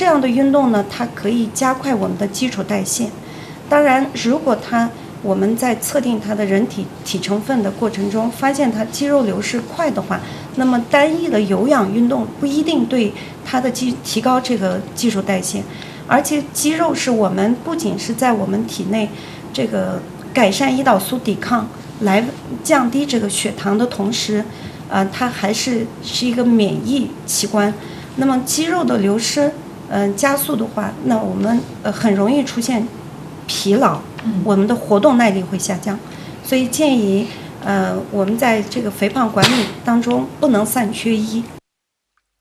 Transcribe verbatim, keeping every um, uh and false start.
这样的运动呢，它可以加快我们的基础代谢。当然，如果它我们在测定它的人体体成分的过程中，发现它肌肉流失快的话，那么单一的有氧运动不一定对它的肌提高这个基础代谢。而且肌肉是我们不仅是在我们体内这个改善胰岛素抵抗，来降低这个血糖的同时，呃，它还是是一个免疫器官。那么肌肉的流失，嗯、呃，加速的话，那我们呃很容易出现疲劳，我们的活动耐力会下降。所以建议，呃，我们在这个肥胖管理当中不能三缺一。